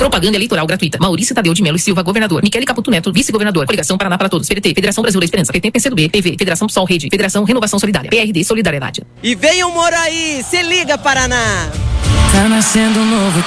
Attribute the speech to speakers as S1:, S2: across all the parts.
S1: Propaganda eleitoral gratuita. Maurício Tadeu de Melo e Silva, governador. Michele Caputo Neto, vice-governador. Coligação Paraná para Todos. PDT, Federação Brasil da Esperança. PT, PCdoB, PV, Federação PSOL Rede, Federação Renovação Solidária. PRD, Solidariedade.
S2: E venham Moraí, se liga Paraná.
S3: Tá nascendo um novo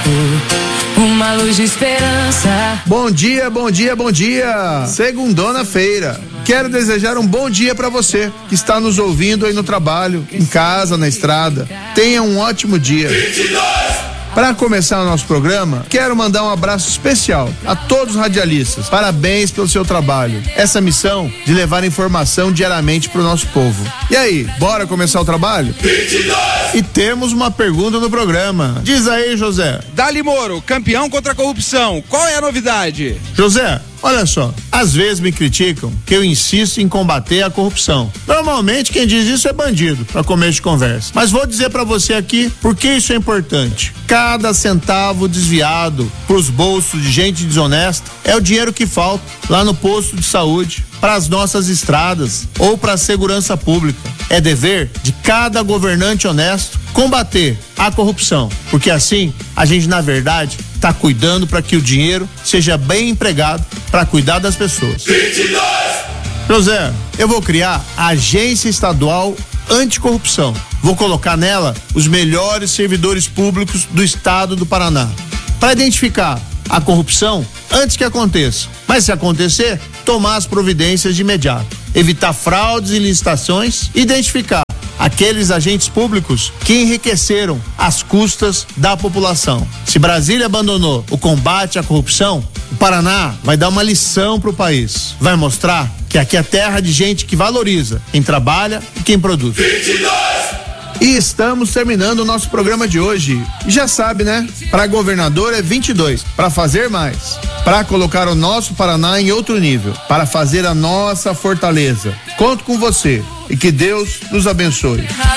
S3: tempo, uma luz de esperança.
S4: Bom dia, bom dia, bom dia. Segundona-feira. Quero desejar um bom dia pra você que está nos ouvindo aí no trabalho, em casa, na estrada. Tenha um ótimo dia. 22! Para começar o nosso programa, quero mandar um abraço especial a todos os radialistas. Parabéns pelo seu trabalho. Essa missão de levar informação diariamente pro nosso povo. E aí, bora começar o trabalho? 22! E temos uma pergunta no programa. Diz aí, José.
S5: Dali Moro, campeão contra a corrupção. Qual é a novidade?
S4: José, olha só, às vezes me criticam que eu insisto em combater a corrupção. Normalmente quem diz isso é bandido, para começo de conversa. Mas vou dizer para você aqui por que isso é importante. Cada centavo desviado pros bolsos de gente desonesta é o dinheiro que falta lá no posto de saúde, para as nossas estradas ou para a segurança pública. É dever de cada governante honesto combater a corrupção, porque assim a gente na verdade está cuidando para que o dinheiro seja bem empregado para cuidar das pessoas. 22! José, eu vou criar a Agência Estadual Anticorrupção. Vou colocar nela os melhores servidores públicos do estado do Paraná, para identificar a corrupção antes que aconteça. Mas se acontecer, tomar as providências de imediato. Evitar fraudes e licitações, identificar aqueles agentes públicos que enriqueceram às custas da população. Se Brasília abandonou o combate à corrupção, o Paraná vai dar uma lição pro país. Vai mostrar que aqui é terra de gente que valoriza quem trabalha e quem produz. 22! E estamos terminando o nosso programa de hoje. E já sabe, né? Para governador é 22, para fazer mais, para colocar o nosso Paraná em outro nível, para fazer a nossa fortaleza. Conto com você e que Deus nos abençoe.